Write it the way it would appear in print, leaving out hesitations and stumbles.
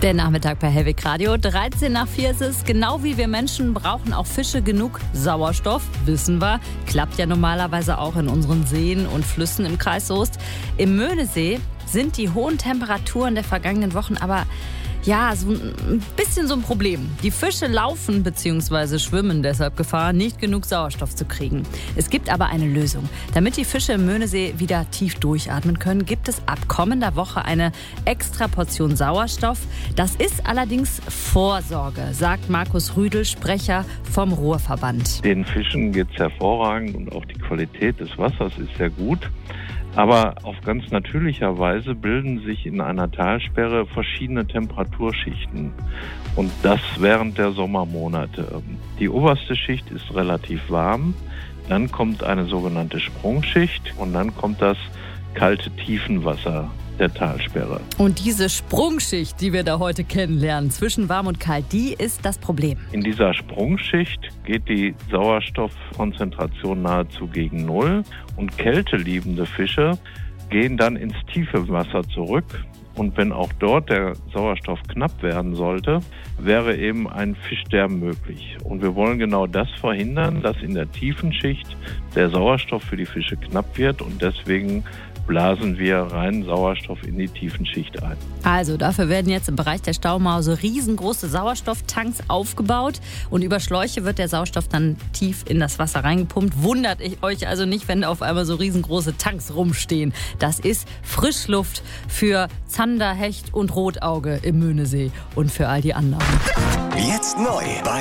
Der Nachmittag bei Hellwig Radio. 4:13 ist es. Genau wie wir Menschen brauchen auch Fische genug Sauerstoff, wissen wir. Klappt ja normalerweise auch in unseren Seen und Flüssen im Kreis Soest. Im Möhnesee sind die hohen Temperaturen der vergangenen Wochen aber so ein bisschen so ein Problem. Die Fische laufen bzw. schwimmen deshalb Gefahr, nicht genug Sauerstoff zu kriegen. Es gibt aber eine Lösung. Damit die Fische im Möhnesee wieder tief durchatmen können, gibt es ab kommender Woche eine extra Portion Sauerstoff. Das ist allerdings Vorsorge, sagt Markus Rüdel, Sprecher vom Ruhrverband. Den Fischen geht es hervorragend und auch die Qualität des Wassers ist sehr gut. Aber auf ganz natürlicher Weise bilden sich in einer Talsperre verschiedene Temperaturschichten. Und das während der Sommermonate. Die oberste Schicht ist relativ warm, dann kommt eine sogenannte Sprungschicht und dann kommt das kalte Tiefenwasser der Talsperre. Und diese Sprungschicht, die wir da heute kennenlernen, zwischen warm und kalt, die ist das Problem. In dieser Sprungschicht geht die Sauerstoffkonzentration nahezu gegen Null und kälteliebende Fische gehen dann ins tiefe Wasser zurück. Und wenn auch dort der Sauerstoff knapp werden sollte, wäre eben ein Fischsterben möglich. Und wir wollen genau das verhindern, dass in der tiefen Schicht der Sauerstoff für die Fische knapp wird und deswegen blasen wir reinen Sauerstoff in die tiefen Schicht ein. Also dafür werden jetzt im Bereich der Staumause riesengroße Sauerstofftanks aufgebaut und über Schläuche wird der Sauerstoff dann tief in das Wasser reingepumpt. Wundert euch also nicht, wenn da auf einmal so riesengroße Tanks rumstehen. Das ist Frischluft für Zander, Hecht und Rotauge im Möhnesee und für all die anderen. Jetzt neu bei